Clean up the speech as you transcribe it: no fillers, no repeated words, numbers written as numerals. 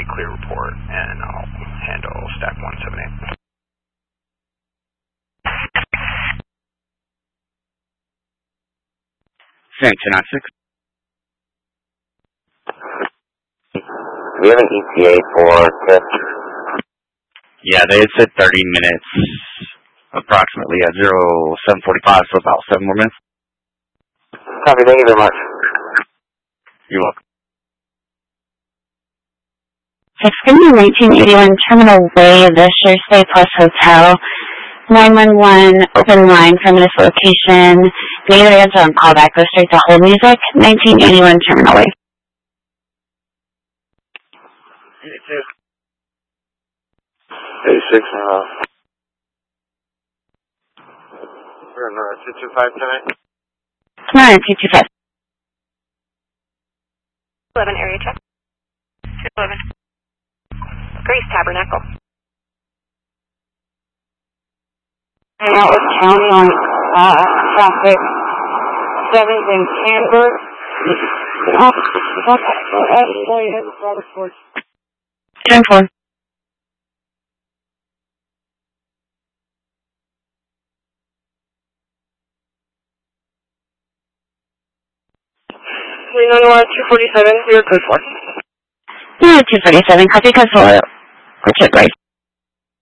clear report, and I'll handle stack 178. Sam 296. We have an ETA for TIP. Yeah, they had said 30 minutes, approximately at 0745, so about 7 more minutes. Copy, thank you very much. You're welcome. 1981 Terminal Way, the Sherstay Plus Hotel. 911, open line from this location. Negative answer on callback. Go straight to hold music. 1981 Terminal Way. 86 and we're in 225 tonight. 225. 11 area check. 211. Grace Tabernacle. And that was county on traffic 7th and Canberra. 10-4. We know 247, we are code 4. Yeah, 247, copy code 4. Check right.